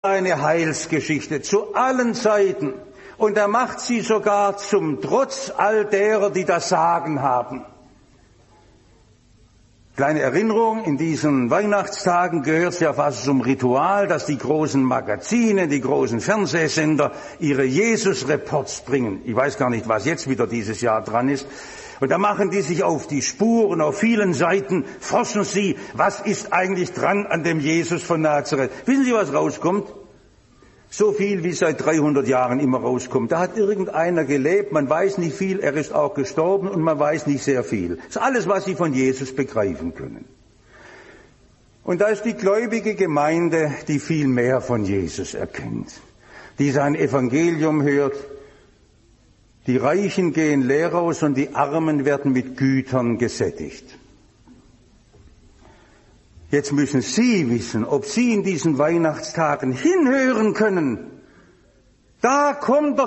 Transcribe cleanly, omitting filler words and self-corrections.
eine Heilsgeschichte zu allen Zeiten. Und er macht sie sogar zum Trotz all derer, die das Sagen haben. Kleine Erinnerung, in diesen Weihnachtstagen gehört es ja fast zum Ritual, dass die großen Magazine, die großen Fernsehsender ihre Jesus-Reports bringen. Ich weiß gar nicht, was jetzt wieder dieses Jahr dran ist. Und da machen die sich auf die Spur und auf vielen Seiten forschen sie, was ist eigentlich dran an dem Jesus von Nazareth. Wissen Sie, was rauskommt? So viel, wie seit 300 Jahren immer rauskommt. Da hat irgendeiner gelebt, man weiß nicht viel, er ist auch gestorben und man weiß nicht sehr viel. Das ist alles, was Sie von Jesus begreifen können. Und da ist die gläubige Gemeinde, die viel mehr von Jesus erkennt, die sein Evangelium hört. Die Reichen gehen leer aus und die Armen werden mit Gütern gesättigt. Jetzt müssen Sie wissen, ob Sie in diesen Weihnachtstagen hinhören können. Da kommt der